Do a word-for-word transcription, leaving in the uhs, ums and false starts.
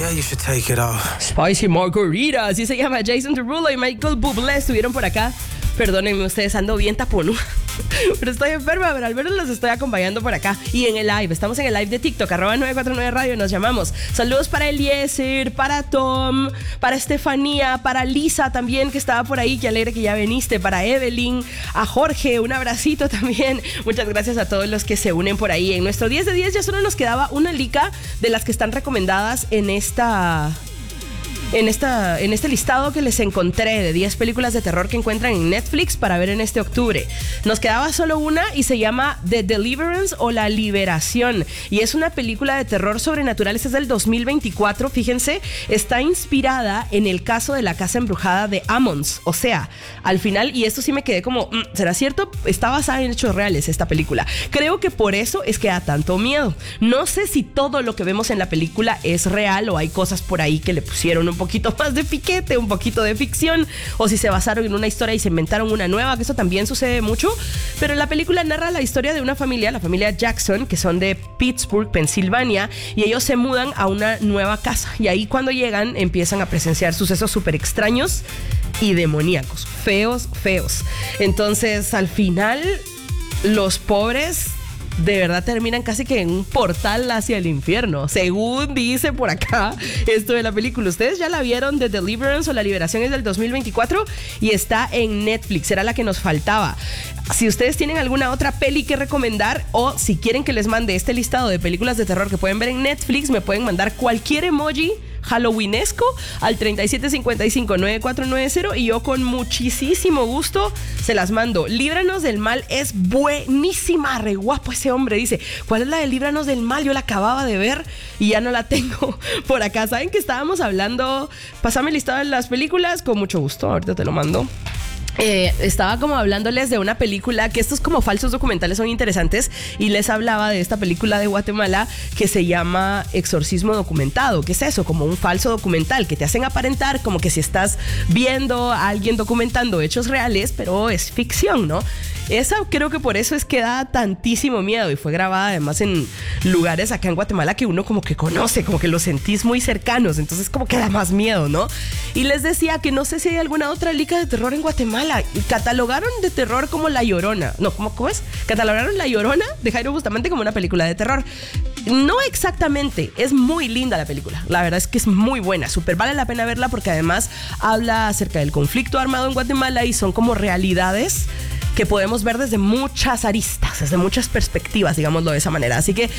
Yeah, you should take it off. Spicy Margarita, así se llama. Jason Derulo y Michael Bublé estuvieron por acá. Perdónenme ustedes, ando bien taponú. Pero estoy enferma, pero al menos los estoy acompañando por acá. Y en el live, estamos en el live de TikTok, arroba nueve cuatro nueve Radio, nos llamamos. Saludos para Eliezer, para Tom, para Estefanía, para Lisa también, que estaba por ahí, que alegre que ya viniste, para Evelyn, a Jorge, un abracito también. Muchas gracias a todos los que se unen por ahí. En nuestro diez de diez ya solo nos quedaba una lica de las que están recomendadas en esta... En, esta, en este listado que les encontré de diez películas de terror que encuentran en Netflix para ver en este octubre. Nos quedaba solo una y se llama The Deliverance o La Liberación. Y es una película de terror sobrenatural. Esta es del dos mil veinticuatro, fíjense. Está inspirada en el caso de la casa embrujada de Ammons. O sea, al final, y esto sí me quedé como, ¿será cierto? Está basada en hechos reales esta película. Creo que por eso es que da tanto miedo. No sé si todo lo que vemos en la película es real o hay cosas por ahí que le pusieron un un poquito más de piquete, un poquito de ficción, o si se basaron en una historia y se inventaron una nueva, que eso también sucede mucho. Pero la película narra la historia de una familia, la familia Jackson, que son de Pittsburgh, Pensilvania, y ellos se mudan a una nueva casa. Y ahí cuando llegan empiezan a presenciar sucesos súper extraños y demoníacos, feos, feos. Entonces, al final, los pobres de verdad terminan casi que en un portal hacia el infierno, según dice por acá esto de la película. Ustedes ya la vieron, The Deliverance o La Liberación, es del dos mil veinticuatro y está en Netflix, era la que nos faltaba. Si ustedes tienen alguna otra peli que recomendar o si quieren que les mande este listado de películas de terror que pueden ver en Netflix, me pueden mandar cualquier emoji halloweenesco al treinta y siete cincuenta y cinco nueve cuatro nueve cero y yo con muchísimo gusto se las mando. Líbranos del mal es buenísima, re guapo ese hombre. Dice, ¿cuál es la de Líbranos del mal? Yo la acababa de ver y ya no la tengo por acá. ¿Saben que estábamos hablando? Pásame el listado de las películas, con mucho gusto, ahorita te lo mando. Eh, estaba como hablándoles de una película que estos como falsos documentales son interesantes y les hablaba de esta película de Guatemala que se llama Exorcismo Documentado. ¿Qué es eso? Como un falso documental que te hacen aparentar como que si estás viendo a alguien documentando hechos reales, pero es ficción, ¿no? Esa creo que por eso es que da tantísimo miedo y fue grabada además en lugares acá en Guatemala que uno como que conoce, como que los sentís muy cercanos, entonces como que da más miedo, ¿no? Y les decía que no sé si hay alguna otra liga de terror en Guatemala. Catalogaron de terror como La Llorona. No, ¿cómo, cómo es? Catalogaron La Llorona de Jairo Bustamante como una película de terror. No exactamente, es muy linda la película. La verdad es que es muy buena, súper vale la pena verla porque además habla acerca del conflicto armado en Guatemala y son como realidades que podemos ver desde muchas aristas, desde muchas perspectivas, digámoslo de esa manera. Así que